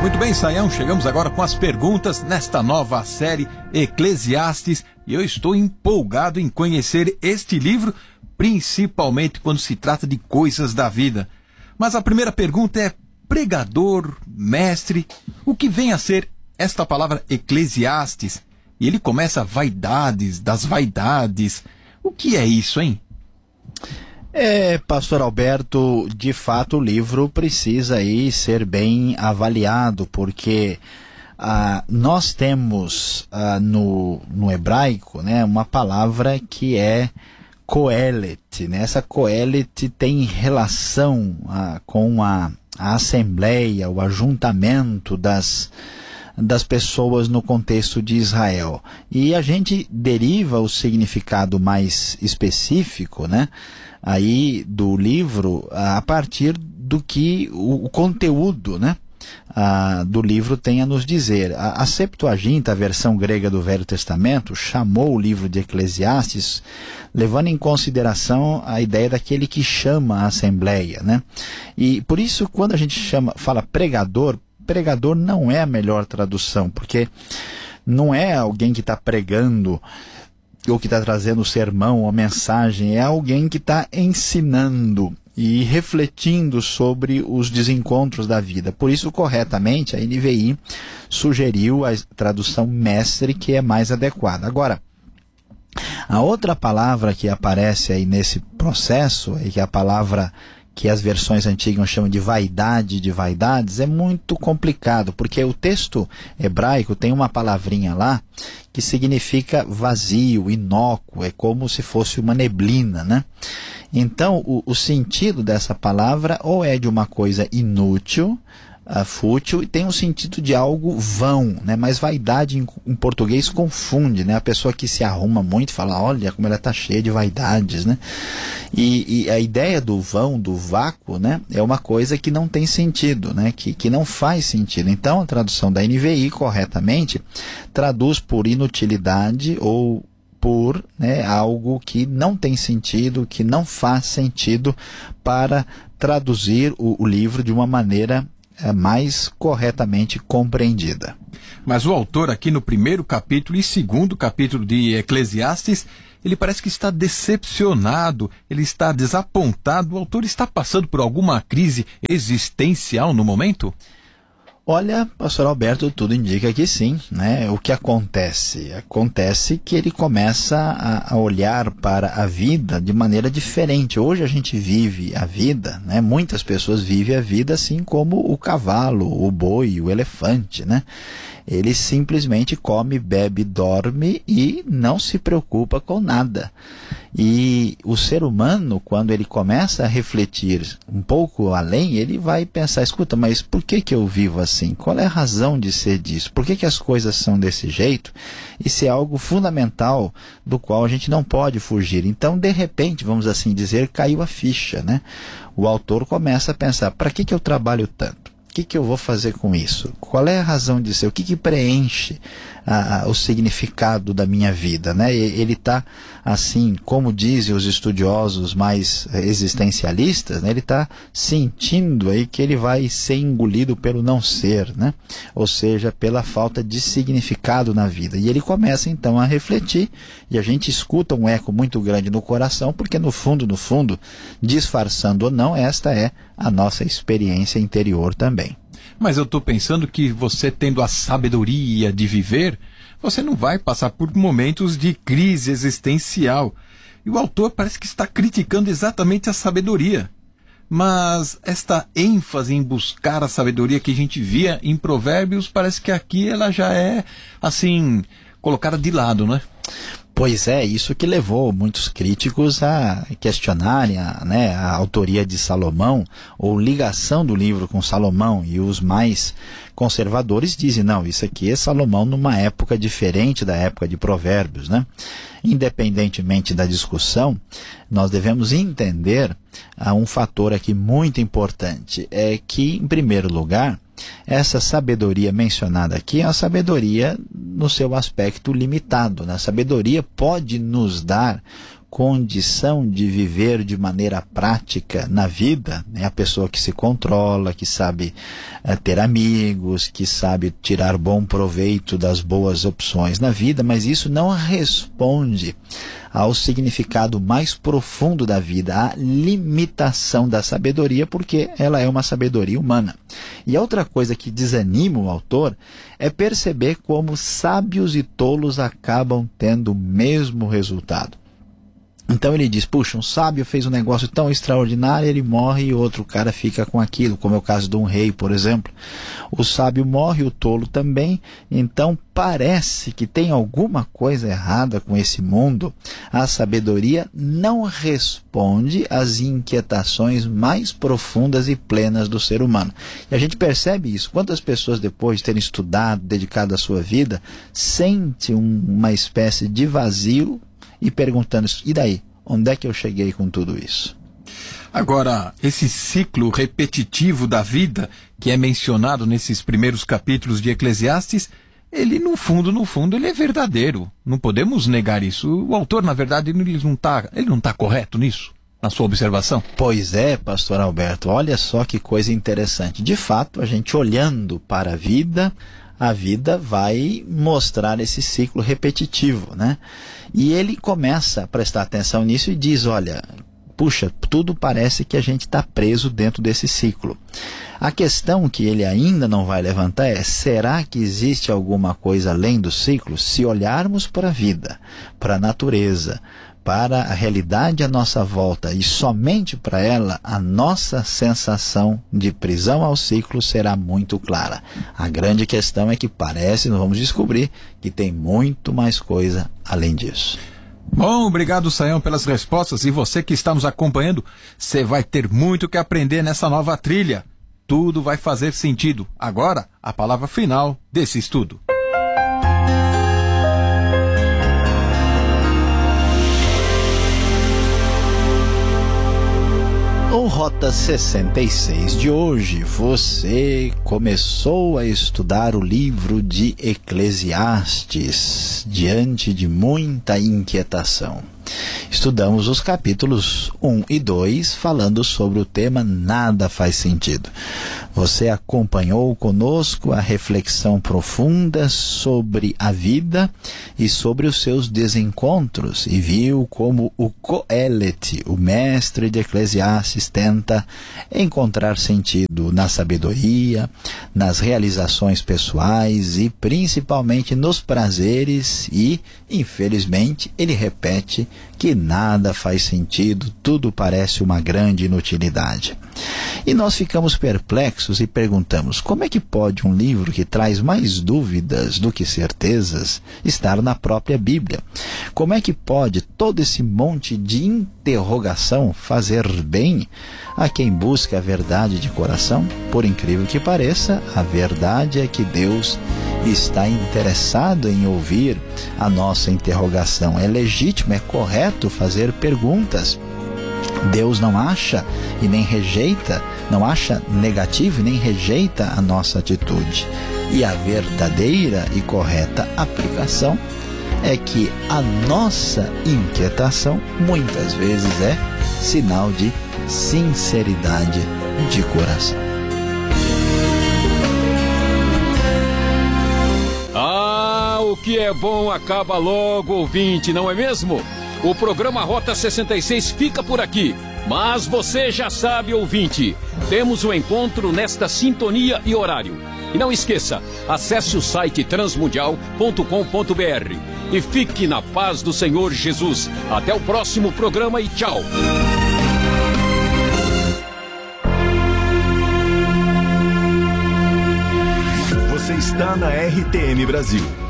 Muito bem, Sayão, chegamos agora com as perguntas nesta nova série Eclesiastes e eu estou empolgado em conhecer este livro, principalmente quando se trata de coisas da vida. Mas a primeira pergunta é: pregador, mestre, o que vem a ser esta palavra Eclesiastes? E ele começa vaidades das vaidades. O que é isso, hein? Pastor Alberto, de fato o livro precisa aí ser bem avaliado, porque nós temos no hebraico, né, uma palavra que é Coelet, né? Essa Coelet tem relação com a assembleia, o ajuntamento das pessoas no contexto de Israel. E a gente deriva o significado mais específico, né, aí do livro a partir do que o conteúdo, né, do livro tem a nos dizer. A Septuaginta, a versão grega do Velho Testamento, chamou o livro de Eclesiastes levando em consideração a ideia daquele que chama a assembleia, né? E por isso, quando a gente fala pregador não é a melhor tradução, porque não é alguém que está pregando ou que está trazendo sermão ou mensagem, é alguém que está ensinando e refletindo sobre os desencontros da vida. Por isso, corretamente, a NVI sugeriu a tradução mestre, que é mais adequada. Agora, a outra palavra que aparece aí nesse processo, e que é a palavra que as versões antigas chamam de vaidade de vaidades, é muito complicado, porque o texto hebraico tem uma palavrinha lá que significa vazio, inócuo, é como se fosse uma neblina, né? Então, o sentido dessa palavra ou é de uma coisa inútil, fútil, e tem um sentido de algo vão, né? Mas vaidade em português confunde, né? A pessoa que se arruma muito fala, olha como ela está cheia de vaidades, né? E a ideia do vão, do vácuo, né, é uma coisa que não tem sentido, né? Que não faz sentido. Então, a tradução da NVI, corretamente, traduz por inutilidade ou por, né, algo que não tem sentido, que não faz sentido, para traduzir o livro de uma maneira mais corretamente compreendida. Mas o autor aqui no primeiro capítulo e segundo capítulo de Eclesiastes, ele parece que está decepcionado, ele está desapontado. O autor está passando por alguma crise existencial no momento? Olha, pastor Alberto, tudo indica que sim, né? O que acontece? Acontece que ele começa a olhar para a vida de maneira diferente. Hoje a gente vive a vida, né? Muitas pessoas vivem a vida assim como o cavalo, o boi, o elefante, né? Ele simplesmente come, bebe, dorme e não se preocupa com nada. E o ser humano, quando ele começa a refletir um pouco além, ele vai pensar, escuta, mas por que eu vivo assim? Qual é a razão de ser disso? Por que as coisas são desse jeito? Isso é algo fundamental do qual a gente não pode fugir. Então, de repente, vamos assim dizer, caiu a ficha, né? O autor começa a pensar, para que eu trabalho tanto? O que eu vou fazer com isso? Qual é a razão de ser? O que preenche o significado da minha vida, né? Ele está, assim, como dizem os estudiosos mais existencialistas, né? Ele está sentindo aí que ele vai ser engolido pelo não ser, né? Ou seja, pela falta de significado na vida. E ele começa então a refletir, e a gente escuta um eco muito grande no coração, porque no fundo, disfarçando ou não, esta é a nossa experiência interior também. Mas eu estou pensando que você, tendo a sabedoria de viver, você não vai passar por momentos de crise existencial. E o autor parece que está criticando exatamente a sabedoria. Mas esta ênfase em buscar a sabedoria que a gente via em Provérbios, parece que aqui ela já é, assim, colocada de lado, né? Pois é, isso que levou muitos críticos a questionarem a autoria de Salomão, ou ligação do livro com Salomão, e os mais conservadores dizem, não, isso aqui é Salomão numa época diferente da época de Provérbios, né? Independentemente da discussão, nós devemos entender um fator aqui muito importante, é que, em primeiro lugar, essa sabedoria mencionada aqui é uma sabedoria no seu aspecto limitado, né? A sabedoria pode nos dar condição de viver de maneira prática na vida, né? A pessoa que se controla, que sabe ter amigos, que sabe tirar bom proveito das boas opções na vida, mas isso não responde ao significado mais profundo da vida, à limitação da sabedoria, porque ela é uma sabedoria humana. E a outra coisa que desanima o autor é perceber como sábios e tolos acabam tendo o mesmo resultado. Então ele diz, puxa, um sábio fez um negócio tão extraordinário, ele morre e outro cara fica com aquilo, como é o caso de um rei, por exemplo. O sábio morre, o tolo também, então parece que tem alguma coisa errada com esse mundo. A sabedoria não responde às inquietações mais profundas e plenas do ser humano. E a gente percebe isso. Quantas pessoas, depois de terem estudado, dedicado a sua vida, sentem uma espécie de vazio e perguntando, e daí? Onde é que eu cheguei com tudo isso? Agora, esse ciclo repetitivo da vida, que é mencionado nesses primeiros capítulos de Eclesiastes, ele, no fundo, ele é verdadeiro. Não podemos negar isso. O autor, na verdade, ele não tá correto nisso, na sua observação? Pois é, pastor Alberto, olha só que coisa interessante. De fato, a gente olhando para a vida vai mostrar esse ciclo repetitivo, né? E ele começa a prestar atenção nisso e diz, olha, puxa, tudo parece que a gente está preso dentro desse ciclo. A questão que ele ainda não vai levantar é, será que existe alguma coisa além do ciclo? Se olharmos para a vida, para a natureza, para a realidade à nossa volta e somente para ela, a nossa sensação de prisão ao ciclo será muito clara. A grande questão é que parece, nós vamos descobrir, que tem muito mais coisa além disso. Bom, obrigado, Sayão, pelas respostas. E você que está nos acompanhando, você vai ter muito que aprender nessa nova trilha. Tudo vai fazer sentido. Agora, a palavra final desse estudo. No Rota 66 de hoje, você começou a estudar o livro de Eclesiastes diante de muita inquietação. Estudamos os capítulos 1 e 2 falando sobre o tema Nada Faz Sentido. Você acompanhou conosco a reflexão profunda sobre a vida e sobre os seus desencontros e viu como o Coelete, o mestre de Eclesiastes, tenta encontrar sentido na sabedoria, nas realizações pessoais e principalmente nos prazeres e, infelizmente, ele repete que nada faz sentido, tudo parece uma grande inutilidade. E nós ficamos perplexos e perguntamos, como é que pode um livro que traz mais dúvidas do que certezas estar na própria Bíblia? Como é que pode todo esse monte de interrogação fazer bem a quem busca a verdade de coração? Por incrível que pareça, a verdade é que Deus está interessado em ouvir a nossa interrogação. É legítimo, é correto fazer perguntas. Deus não acha e nem rejeita, não acha negativo e nem rejeita a nossa atitude. E a verdadeira e correta aplicação é que a nossa inquietação muitas vezes é sinal de sinceridade de coração. O que é bom acaba logo, ouvinte, não é mesmo? O programa Rota 66 fica por aqui. Mas você já sabe, ouvinte, temos um encontro nesta sintonia e horário. E não esqueça, acesse o site transmundial.com.br e fique na paz do Senhor Jesus. Até o próximo programa e tchau! Você está na RTM Brasil.